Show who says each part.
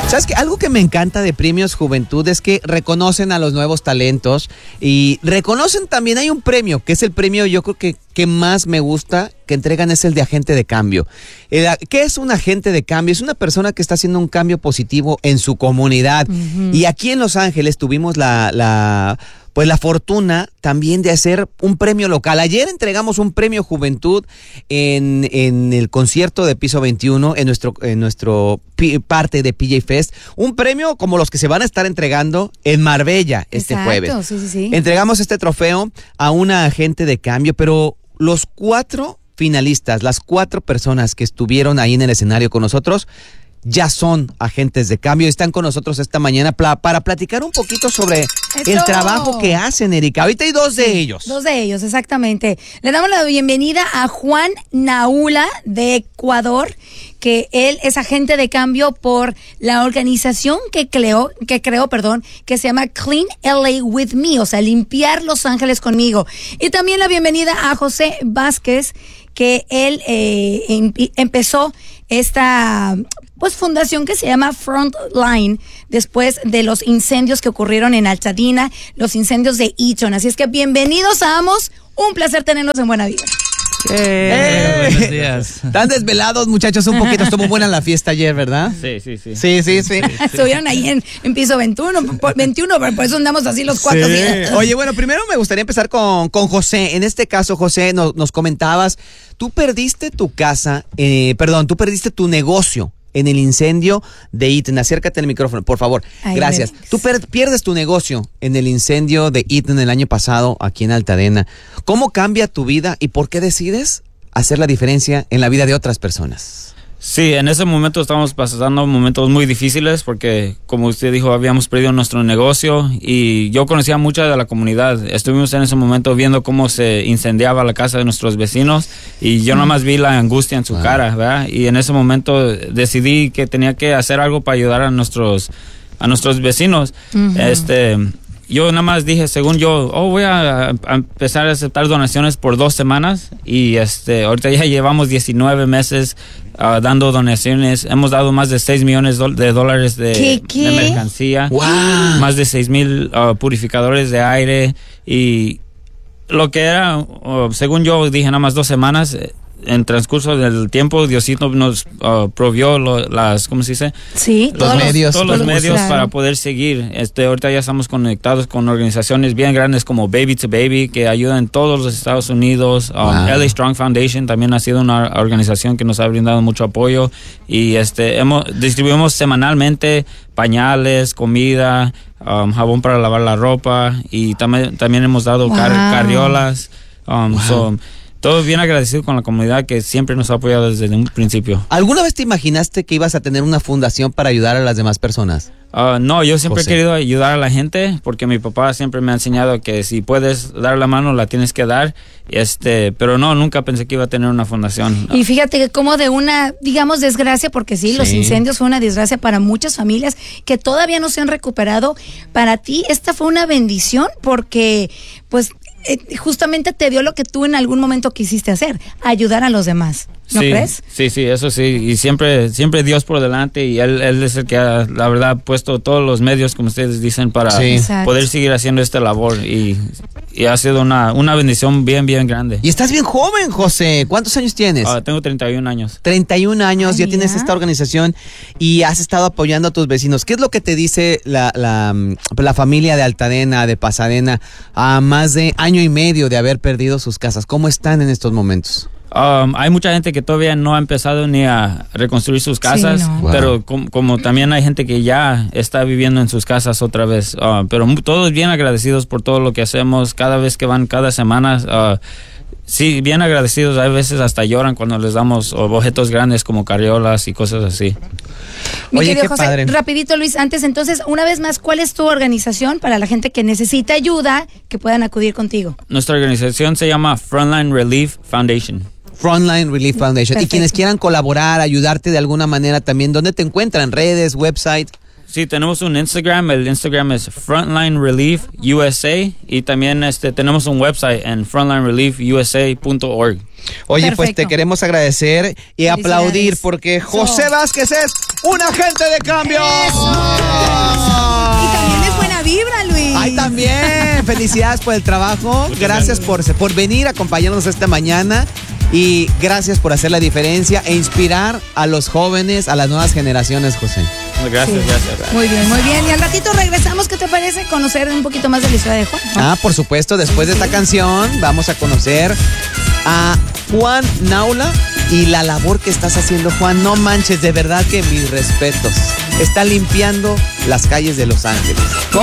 Speaker 1: ¿Sabes qué? Algo que me encanta de Premios Juventud es que reconocen a los nuevos talentos y reconocen también, hay un premio, que es el premio yo creo que más me gusta, que entregan es el de agente de cambio. ¿Qué es un agente de cambio? Es una persona que está haciendo un cambio positivo en su comunidad. Uh-huh. Y aquí en Los Ángeles tuvimos la fortuna también de hacer un premio local. Ayer entregamos un premio Juventud en el concierto de Piso 21, en nuestro parte de PJ Fest. Un premio como los que se van a estar entregando en Marbella este jueves.
Speaker 2: Sí.
Speaker 1: Entregamos este trofeo a una agente de cambio, pero los 4 finalistas, las 4 personas que estuvieron ahí en el escenario con nosotros, ya son agentes de cambio. Están con nosotros esta mañana para platicar un poquito sobre el trabajo que hacen, Erika. Ahorita hay 2 de ellos.
Speaker 2: 2 de ellos, exactamente. Le damos la bienvenida a Juan Naula de Ecuador, que él es agente de cambio por la organización que creó, que se llama Clean LA With Me, o sea, limpiar Los Ángeles conmigo. Y también la bienvenida a José Vázquez, que él empezó esta fundación que se llama Frontline después de los incendios que ocurrieron en Altadena, los incendios de Eaton. Así es que bienvenidos a ambos, un placer tenerlos en Buena Vida.
Speaker 3: Buenos días.
Speaker 1: Están desvelados, muchachos, un poquito. Estuvo buena la fiesta ayer, ¿verdad?
Speaker 3: Sí.
Speaker 1: Sí.
Speaker 2: Estuvieron ahí en piso 21, pero por eso andamos así los 4.
Speaker 1: Sí. Oye, bueno, primero me gustaría empezar con José. En este caso, José, nos comentabas, tú perdiste tu tu negocio en el incendio de Eaton. Acércate al micrófono, por favor. Ay, gracias. Tú pierdes tu negocio en el incendio de Eaton el año pasado aquí en Altadena. ¿Cómo cambia tu vida y por qué decides hacer la diferencia en la vida de otras personas?
Speaker 3: Sí, en ese momento estábamos pasando momentos muy difíciles porque, como usted dijo, habíamos perdido nuestro negocio y yo conocía mucha de la comunidad. Estuvimos en ese momento viendo cómo se incendiaba la casa de nuestros vecinos y yo nomás vi la angustia en su cara, ¿verdad? Y en ese momento decidí que tenía que hacer algo para ayudar a nuestros vecinos. Uh-huh. Yo nada más dije, según yo, voy a empezar a aceptar donaciones por 2 semanas y ahorita ya llevamos 19 meses dando donaciones. Hemos dado más de $6 millones de dólares de mercancía.
Speaker 1: ¡Wow!
Speaker 3: Más de 6,000 purificadores de aire y lo que era, según yo dije, nada más 2 semanas. En transcurso del tiempo, Diosito nos provió ¿cómo se dice?
Speaker 2: Sí,
Speaker 1: todos los
Speaker 3: medios para poder seguir. Ahorita ya estamos conectados con organizaciones bien grandes como Baby to Baby, que ayudan en todos los Estados Unidos. LA Strong Foundation también ha sido una organización que nos ha brindado mucho apoyo. Y distribuimos semanalmente pañales, comida, jabón para lavar la ropa y también hemos dado carriolas. Todo bien agradecido con la comunidad que siempre nos ha apoyado desde un principio.
Speaker 1: ¿Alguna vez te imaginaste que ibas a tener una fundación para ayudar a las demás personas?
Speaker 3: No, yo siempre he querido ayudar a la gente porque mi papá siempre me ha enseñado que si puedes dar la mano, la tienes que dar. Pero no, nunca pensé que iba a tener una fundación.
Speaker 2: Y fíjate que como de una, digamos, desgracia, porque sí, los incendios fue una desgracia para muchas familias que todavía no se han recuperado. Para ti, esta fue una bendición porque, justamente te dio lo que tú en algún momento quisiste hacer, ayudar a los demás, ¿no crees?
Speaker 3: Sí, eso sí, y siempre Dios por delante y él es el que ha, la verdad, puesto todos los medios, como ustedes dicen, para poder seguir haciendo esta labor y ha sido una bendición bien, bien grande.
Speaker 1: Y estás bien joven, José. ¿Cuántos años tienes?
Speaker 3: Tengo 31 años.
Speaker 1: 31 años, ya tienes esta organización y has estado apoyando a tus vecinos. ¿Qué es lo que te dice la familia de Altadena, de Pasadena, a más de año y medio de haber perdido sus casas? ¿Cómo están en estos momentos?
Speaker 3: Hay mucha gente que todavía no ha empezado ni a reconstruir sus casas, pero como también hay gente que ya está viviendo en sus casas otra vez, pero todos bien agradecidos por todo lo que hacemos cada vez que van, cada semana. Sí, bien agradecidos. Hay veces hasta lloran cuando les damos objetos grandes como carriolas y cosas así.
Speaker 2: Oye, qué José, padre. Rapidito, Luis, antes entonces, una vez más, ¿cuál es tu organización para la gente que necesita ayuda, que puedan acudir contigo?
Speaker 3: Nuestra organización se llama Frontline Relief Foundation.
Speaker 1: Frontline Relief Foundation. Perfecto. Y quienes quieran colaborar, ayudarte de alguna manera también, ¿dónde te encuentran? ¿Redes, website?
Speaker 3: Sí, tenemos un Instagram. El Instagram es Frontline Relief USA y también tenemos un website en frontlinereliefusa.org.
Speaker 1: Oye, perfecto. Pues te queremos agradecer y aplaudir porque José Vázquez es un agente de cambio.
Speaker 2: Y también es buena vibra, Luis.
Speaker 1: Ay, también. Felicidades por el trabajo. Gracias por venir a acompañarnos esta mañana. Y gracias por hacer la diferencia e inspirar a los jóvenes, a las nuevas generaciones, José.
Speaker 3: Gracias, gracias.
Speaker 2: Muy bien, muy bien. Y al ratito regresamos, ¿qué te parece? Conocer un poquito más de la historia de Juan, ¿no?
Speaker 1: Ah, por supuesto, después de esta canción vamos a conocer a Juan Naula y la labor que estás haciendo, Juan. No manches, de verdad que mis respetos. Está limpiando las calles de Los Ángeles.